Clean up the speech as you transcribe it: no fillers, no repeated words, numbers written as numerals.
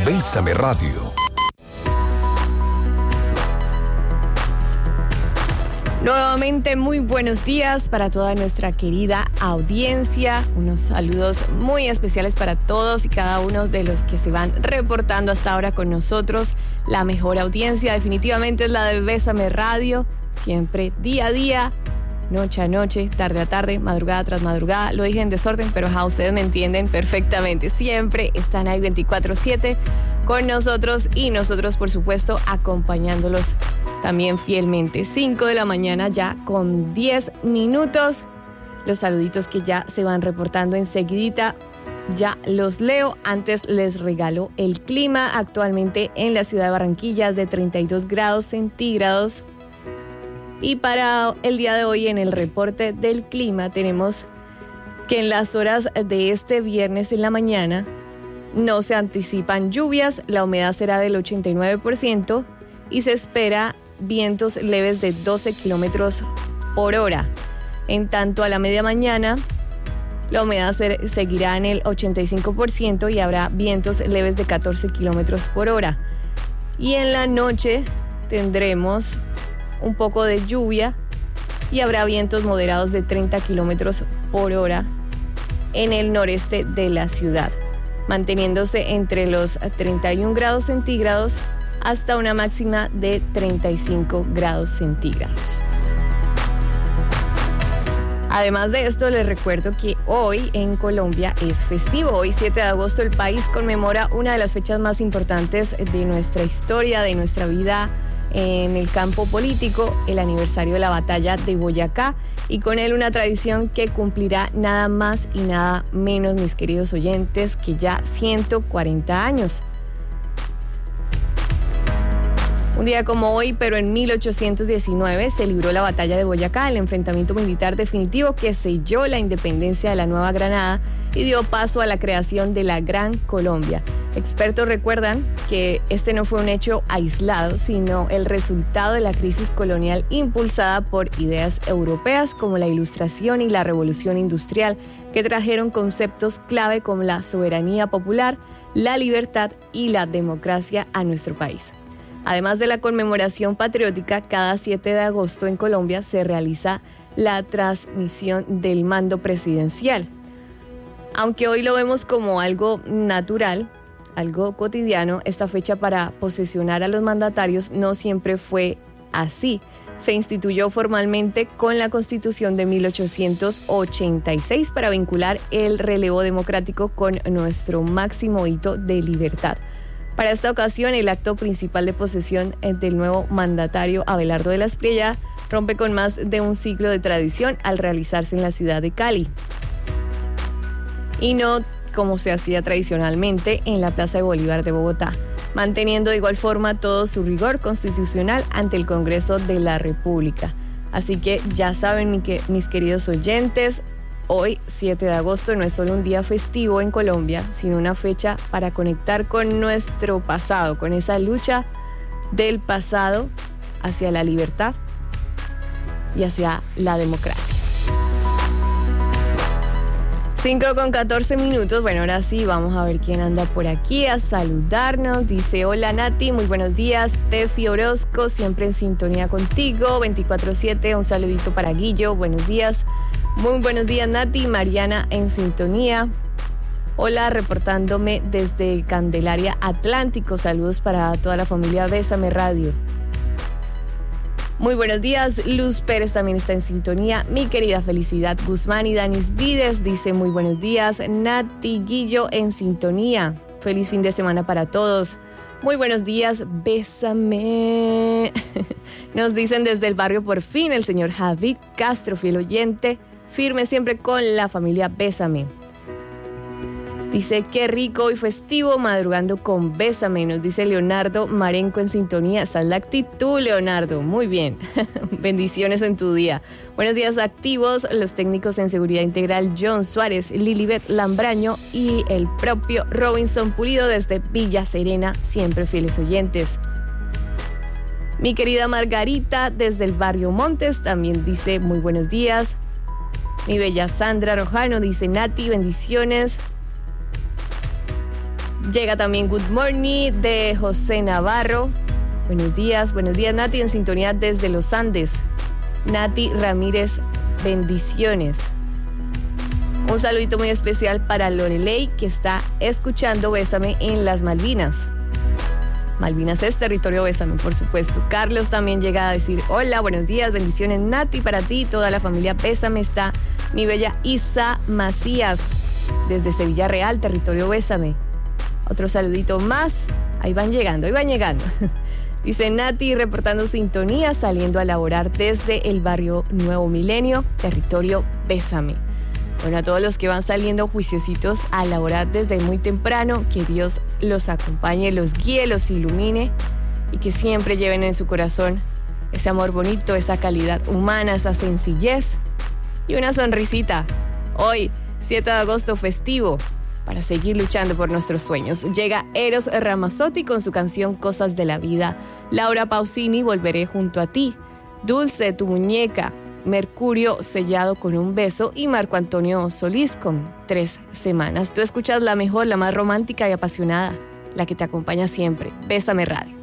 Bésame Radio. Nuevamente, muy buenos días para toda nuestra querida audiencia. Unos saludos muy especiales para todos y cada uno de los que se van reportando hasta ahora con nosotros. La mejor audiencia definitivamente es la de Bésame Radio. Siempre día a día, noche a noche, tarde a tarde, madrugada tras madrugada. Lo dije en desorden, pero ustedes me entienden perfectamente. Siempre están ahí 24/7 con nosotros y nosotros, por supuesto, acompañándolos también fielmente. 5 de la mañana ya con 10 minutos. Los saluditos que ya se van reportando enseguidita, ya los leo. Antes les regalo el clima. Actualmente en la ciudad de Barranquilla es de 32 grados centígrados. Y para el día de hoy en el reporte del clima tenemos que en las horas de este viernes en la mañana no se anticipan lluvias, la humedad será del 89% y se espera vientos leves de 12 kilómetros por hora. En tanto, a la media mañana, la humedad seguirá en el 85% y habrá vientos leves de 14 kilómetros por hora. Y en la noche tendremos un poco de lluvia y habrá vientos moderados de 30 kilómetros por hora en el noreste de la ciudad, manteniéndose entre los 31 grados centígrados hasta una máxima de 35 grados centígrados. Además de esto, les recuerdo que hoy en Colombia es festivo. Hoy, 7 de agosto, el país conmemora una de las fechas más importantes de nuestra historia, de nuestra vida en el campo político, el aniversario de la batalla de Boyacá, y con él una tradición que cumplirá nada más y nada menos, mis queridos oyentes, que ya 140 años. Un día como hoy, pero en 1819, se libró la batalla de Boyacá, el enfrentamiento militar definitivo que selló la independencia de la Nueva Granada y dio paso a la creación de la Gran Colombia. Expertos recuerdan que este no fue un hecho aislado, sino el resultado de la crisis colonial impulsada por ideas europeas como la Ilustración y la Revolución Industrial, que trajeron conceptos clave como la soberanía popular, la libertad y la democracia a nuestro país. Además de la conmemoración patriótica, cada 7 de agosto en Colombia se realiza la transmisión del mando presidencial. Aunque hoy lo vemos como algo natural, algo cotidiano, esta fecha para posesionar a los mandatarios no siempre fue así. Se instituyó formalmente con la Constitución de 1886 para vincular el relevo democrático con nuestro máximo hito de libertad. Para esta ocasión, el acto principal de posesión del nuevo mandatario Abelardo de la Espriella rompe con más de un siglo de tradición al realizarse en la ciudad de Cali, y no como se hacía tradicionalmente en la Plaza de Bolívar de Bogotá, manteniendo de igual forma todo su rigor constitucional ante el Congreso de la República. Así que ya saben, mis queridos oyentes, hoy, 7 de agosto, no es solo un día festivo en Colombia, sino una fecha para conectar con nuestro pasado, con esa lucha del pasado hacia la libertad y hacia la democracia. 5:14. Bueno, ahora sí, vamos a ver quién anda por aquí a saludarnos. Dice: hola Nati, muy buenos días. Tefi Orozco, siempre en sintonía contigo, 24/7. Un saludito para Guillo, buenos días. Muy buenos días Nati. Mariana en sintonía. Hola, reportándome desde Candelaria Atlántico. Saludos para toda la familia Bésame Radio. Muy buenos días, Luz Pérez también está en sintonía. Mi querida Felicidad Guzmán y Danis Vides dice: muy buenos días, Nati, Guillo en sintonía. Feliz fin de semana para todos. Muy buenos días, bésame. Nos dicen desde el barrio Por Fin, el señor Javid Castro, fiel oyente, firme siempre con la familia Bésame. Dice: qué rico y festivo madrugando con Bésame. Nos dice Leonardo Marenco en sintonía. Esa es la actitud, Leonardo. Muy bien. Bendiciones en tu día. Buenos días activos. Los técnicos en seguridad integral John Suárez, Lilibet Lambraño y el propio Robinson Pulido desde Villa Serena. Siempre fieles oyentes. Mi querida Margarita desde el barrio Montes también dice: muy buenos días. Mi bella Sandra Rojano dice: Nati, bendiciones. Llega también Good Morning de José Navarro. Buenos días Nati, en sintonía desde los Andes. Nati Ramírez, bendiciones. Un saludito muy especial para Lorelei, que está escuchando Bésame en las Malvinas. Malvinas es territorio Bésame, por supuesto. Carlos también llega a decir: hola, buenos días, bendiciones Nati, para ti y toda la familia Bésame. Está mi bella Isa Macías, desde Sevilla Real, territorio Bésame. Otro saludito más. Ahí van llegando. Dice Nati, reportando sintonía, saliendo a laborar desde el barrio Nuevo Milenio, territorio Bésame. Bueno, a todos los que van saliendo juiciositos a laborar desde muy temprano, que Dios los acompañe, los guíe, los ilumine y que siempre lleven en su corazón ese amor bonito, esa calidad humana, esa sencillez y una sonrisita. Hoy, 7 de agosto, festivo, para seguir luchando por nuestros sueños. Llega Eros Ramazzotti con su canción Cosas de la Vida. Laura Pausini, Volveré junto a ti. Dulce, tu muñeca. Mercurio, Sellado con un beso. Y Marco Antonio Solís con 3 semanas. Tú escuchas la mejor, la más romántica y apasionada, la que te acompaña siempre. Bésame Radio.